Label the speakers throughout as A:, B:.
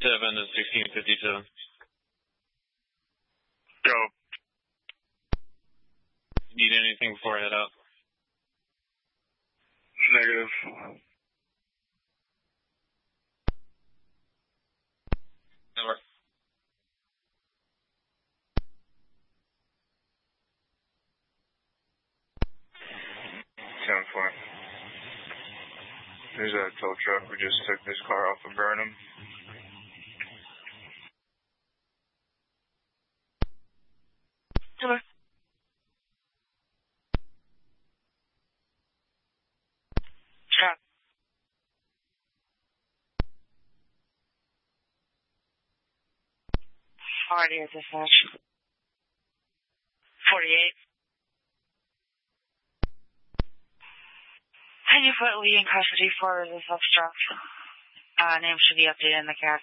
A: to 1657.
B: Go.
A: Need anything before I head out?
B: Negative.
A: Over.
B: 10-4. There's a tow truck. We just took this car off of Burnham.
C: Over. Truck. Already at dispatch. 48. Can you put Lee in custody for this obstruct? Name should be updated in the CAD.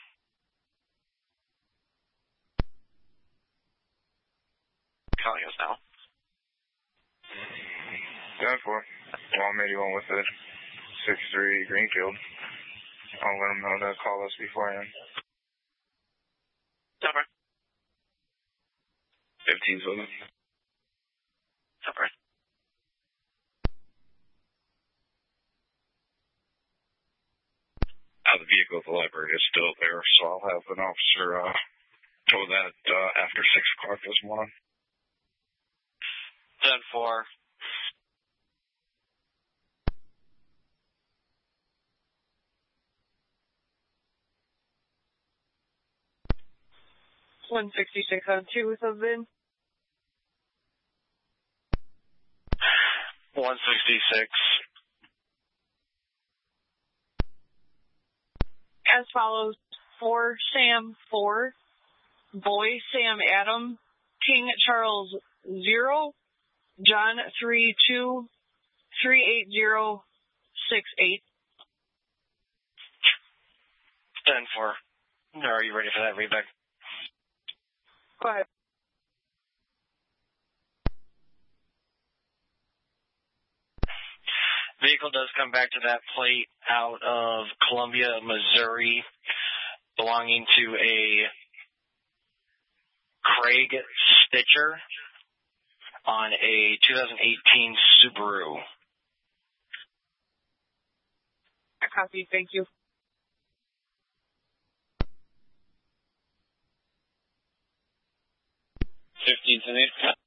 D: Calling us now.
B: 10-4. Long 81 with the 6-3 Greenfield. I'll let them know to call us beforehand.
D: Over.
A: 15's with them.
D: Over.
A: The vehicle at the library is still there, so I'll have an officer tow that after 6 o'clock this morning.
D: 10-4.
C: $166 on 2 has been.
D: 166.
C: As follows: 4 Sam 4, Boy Sam Adam, King Charles 0, John 32 38068.
D: 10-4. Are you ready for that readback?
C: Go ahead.
D: Vehicle does come back to that plate out of Columbia, Missouri, belonging to a Craig Stitcher on a 2018 Subaru.
C: I copy. Thank you.
A: 15's in 8.